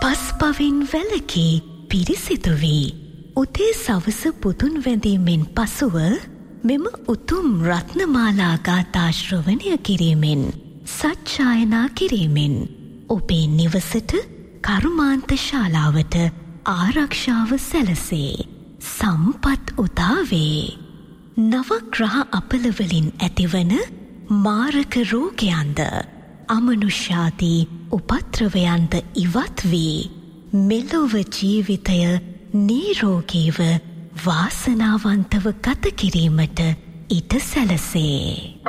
පස්පවින් වැළකී පිරිසිදු වී උදේ සවස පුදුන් වැඳීමෙන් පසුව මෙම උතුම් රත්නමාලා ගාථා ශ්‍රවණය කිරීමෙන් සජ්ජායනා කිරීමෙන් ඔබේ නිවසට කර්මාන්ත ශාලාවට ආරක්ෂාව සැලසේ සම්පත් උදාවේ නවග්‍රහ අපලවලින් ඇතිවන මාරක රෝගයන්ද අමනුෂ්‍යාදී උපත්‍රවයන්ද ඉවත් වී මෙලොව ජීවිතය නිරෝගීව වාසනාවන්තව ගත කිරීමට ඉඩ සැලසේ.